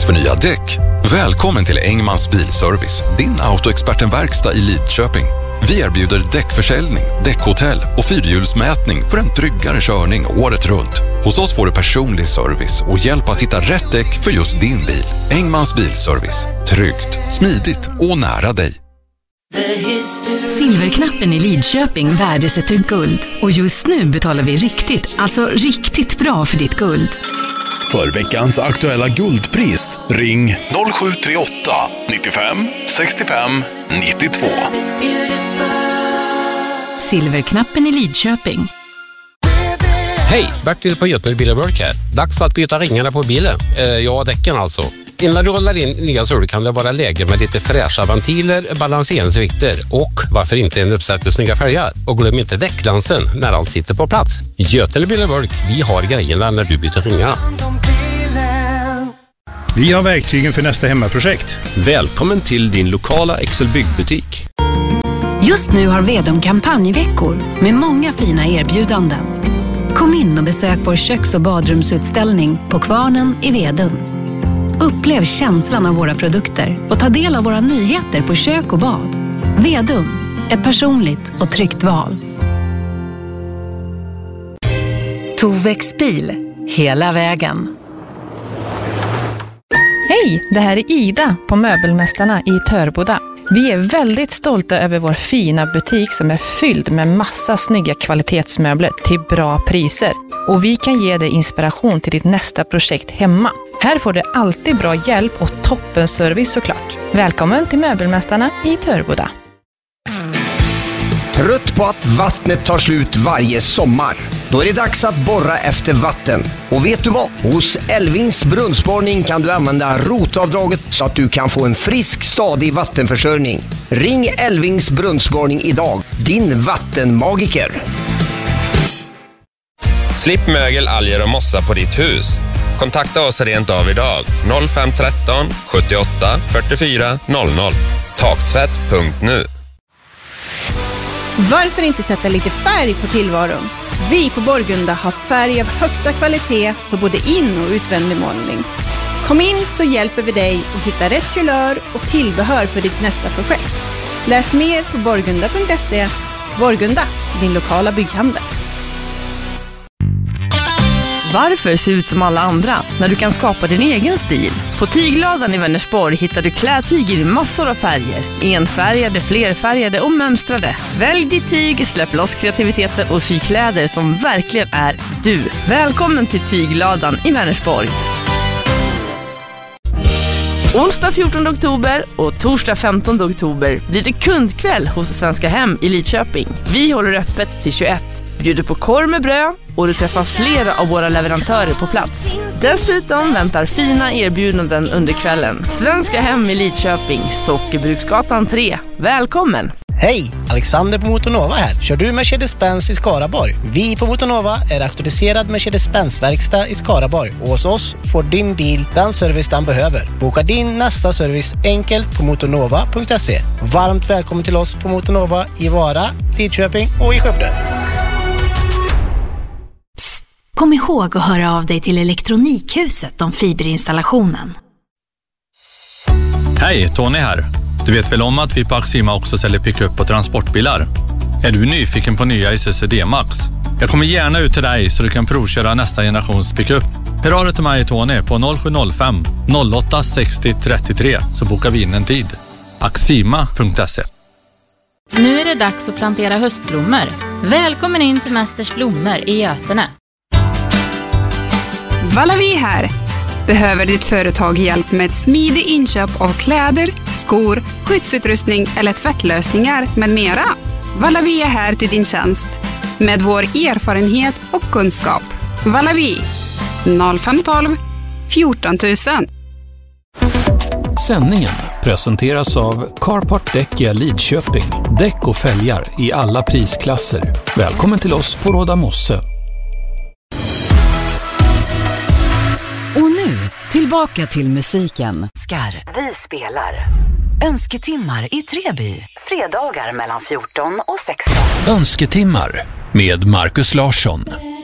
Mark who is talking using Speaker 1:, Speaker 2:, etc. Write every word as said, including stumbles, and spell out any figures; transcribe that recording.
Speaker 1: för nya däck? Välkommen till Engmans Bilservice, din autoexpertenverkstad i Lidköping. Vi erbjuder däckförsäljning, däckhotell och fyrhjulsmätning för en tryggare körning året runt. Hos oss får du personlig service och hjälp att hitta rätt däck för just din bil. Engmans Bilservice. Tryggt, smidigt och nära dig.
Speaker 2: Silverknappen i Lidköping värdesätter guld. Och just nu betalar vi riktigt, alltså riktigt bra för ditt guld.
Speaker 3: För veckans aktuella guldpris, ring noll sju tre åtta nittiofem sextiofem nittiotvå.
Speaker 2: Silverknappen i Lidköping.
Speaker 4: Hej, Bertil på Göteborg Billerburk här. Dags att byta ringarna på bilen. Eh, ja, däcken alltså. Innan du rollar in nya sul kan det vara läge med lite fräscha ventiler, balanseringsvikter och varför inte en uppsättning snygga fälgar. Och glöm inte däckglansen när allt sitter på plats. Göteborg Billerburk, vi har grejerna när du byter ringarna.
Speaker 5: Vi har verktygen för nästa hemmaprojekt.
Speaker 6: Välkommen till din lokala Excel Byggbutik.
Speaker 2: Just nu har Vedum kampanjveckor med många fina erbjudanden. Kom in och besök vår köks- och badrumsutställning på Kvarnen i Vedum. Upplev känslan av våra produkter och ta del av våra nyheter på kök och bad. Vedum, ett personligt och tryggt val. Tovex bil, hela vägen.
Speaker 7: Hej, det här är Ida på Möbelmästarna i Törboda. Vi är väldigt stolta över vår fina butik som är fylld med massa snygga kvalitetsmöbler till bra priser. Och vi kan ge dig inspiration till ditt nästa projekt hemma. Här får du alltid bra hjälp och toppenservice såklart. Välkommen till Möbelmästarna i Törboda.
Speaker 8: Trött på att vattnet tar slut varje sommar? Då är det dags att borra efter vatten. Och vet du vad? Hos Elvings brunnsborrning kan du använda rotavdraget så att du kan få en frisk, stadig vattenförsörjning. Ring Elvings brunnsborrning idag. Din vattenmagiker.
Speaker 9: Slipp mögel, alger och mossa på ditt hus. Kontakta oss rent av idag. noll fem ett tre sjuttioåtta fyrtiofyra noll noll. Taktvätt punkt nu.
Speaker 10: Varför inte sätta lite färg på tillvaron? Vi på Borgunda har färg av högsta kvalitet för både in- och utvändig målning. Kom in så hjälper vi dig att hitta rätt kulör och tillbehör för ditt nästa projekt. Läs mer på borgunda punkt se. Borgunda, din lokala bygghandel.
Speaker 11: Varför se ut som alla andra när du kan skapa din egen stil? På Tygladan i Vänersborg hittar du klädtyg i massor av färger. Enfärgade, flerfärgade och mönstrade. Välj ditt tyg, släpp loss kreativiteten och sy kläder som verkligen är du. Välkommen till Tygladan i Vänersborg. Onsdag fjortonde oktober och torsdag femtonde oktober blir det kundkväll hos Svenska Hem i Lidköping. Vi håller öppet till tjugoett. Bjuder på korv med bröd och du träffar flera av våra leverantörer på plats. Dessutom väntar fina erbjudanden under kvällen. Svenska Hem i Lidköping, Sockerbruksgatan tre. Välkommen!
Speaker 12: Hej, Alexander på Motonova här. Kör du Mercedes-Benz i Skaraborg? Vi på Motonova är auktoriserad Mercedes-Benz-verkstad i Skaraborg. Och hos oss får din bil den service den behöver. Boka din nästa service enkelt på motonova punkt se. Varmt välkommen till oss på Motonova i Vara, Lidköping och i Skövde.
Speaker 2: Kom ihåg att höra av dig till Elektronikhuset om fiberinstallationen.
Speaker 13: Hej, Tony här. Du vet väl om att vi på Axima också säljer pick-up och transportbilar? Är du nyfiken på nya Isuzu D-Max? Jag kommer gärna ut till dig så du kan provköra nästa generations pick-up. Hör av dig till mig, Tony, på noll sju noll fem noll åtta sex noll tre tre så bokar vi in en tid. Axima punkt se.
Speaker 14: Nu är det dags att plantera höstblommor. Välkommen in till Mästers blommor i Götene.
Speaker 15: Valavi här. Behöver ditt företag hjälp med ett smidigt inköp av kläder, skor, skyddsutrustning eller tvättlösningar med mera? Valavi är här till din tjänst med vår erfarenhet och kunskap. Valavi noll fem ett två fjorton tusen.
Speaker 16: Sändningen presenteras av Carport Däck i Lidköping. Däck och fälgar i alla prisklasser. Välkommen till oss på Råda Mosse.
Speaker 2: Och nu, tillbaka till musiken. Skar, vi spelar. Önsketimmar i Treby. Fredagar mellan fjorton och sexton.
Speaker 16: Önsketimmar med Marcus Larsson.